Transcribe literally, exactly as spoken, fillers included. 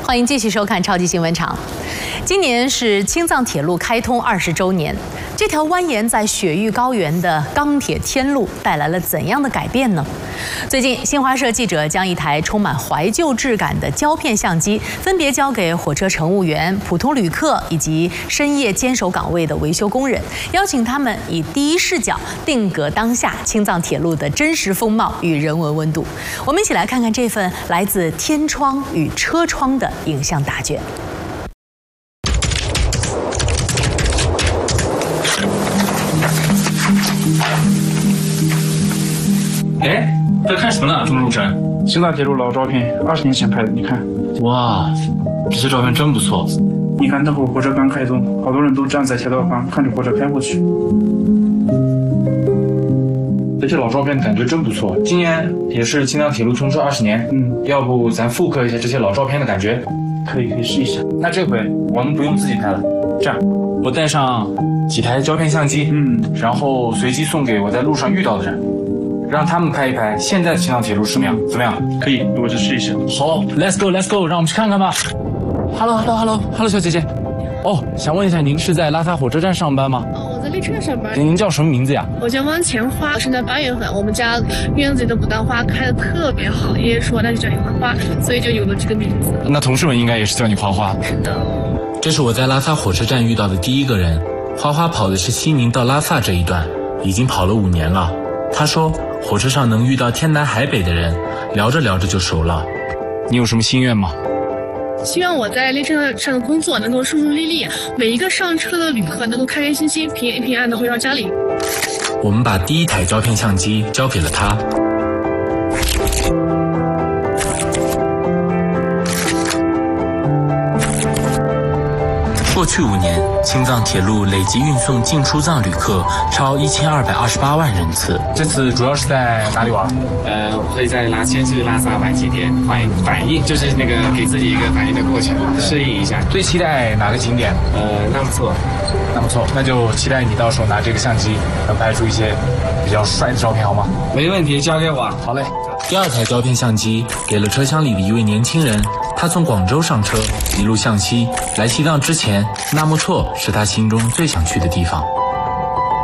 欢迎继续收看超级新闻场。今年是青藏铁路开通二十周年，这条蜿蜒在雪域高原的钢铁天路带来了怎样的改变呢？最近，新华社记者将一台充满怀旧质感的胶片相机，分别交给火车乘务员、普通旅客以及深夜坚守岗位的维修工人，邀请他们以第一视角定格当下青藏铁路的真实风貌与人文温度。我们一起来看看这份来自天窗与车窗的影像答卷。 哎，在看什么呢？这么入神。 青藏铁路老照片，二十年前拍的，你看。 哇，这些照片真不错。 你看那会儿火车刚开通，好多人都站在铁道旁看着火车开过去。 这些老照片感觉真不错。今年也是青藏铁路通车二十年，嗯，要不咱复刻一下这些老照片的感觉？ 可以，可以试一下。 那这回我们不用自己拍了，这样我带上几台胶片相机，嗯，然后随机送给我在路上遇到的人，让他们拍一拍现在的青藏铁路什么样，怎么样？ 可以，我去试一下。 好 ，Let's go，Let's go， 让我们去看看吧。Hello，Hello，Hello，Hello， 小姐姐。哦，想问一下，您是在拉萨火车站上班吗？ 哦，我在列车上班。 您叫什么名字呀？ 我叫汪前花，是在八月份，我们家院子里的牡丹花开的特别好，爷爷说那就叫你花花，所以就有了这个名字。 那同事们应该也是叫你花花。 是的。 这是我在拉萨火车站遇到的第一个人。花花跑的是西宁到拉萨这一段，已经跑了五年了。他说，火车上能遇到天南海北的人，聊着聊着就熟了。 你有什么心愿吗？ 希望我在列车上的工作能够顺顺利利，每一个上车的旅客能够开开心心、平平安安的回到家里。 我们把第一台胶片相机交给了他。过去五年，青藏铁路累计运送进出藏旅客超一千二百二十八万人次。 这次主要是在哪里玩？ 呃，我会在拉先去拉萨玩几天，反应反应就是那个给自己一个反应的过程，适应一下。 最期待哪个景点？ 呃，那不错， 那不错，那就期待你到时候拿这个相机能拍出一些比较帅的照片，好吗？ 没问题，交给我。 好嘞。 第二台胶片相机给了车厢里的一位年轻人，他从广州上车，一路向西，来西藏之前，纳木错是他心中最想去的地方。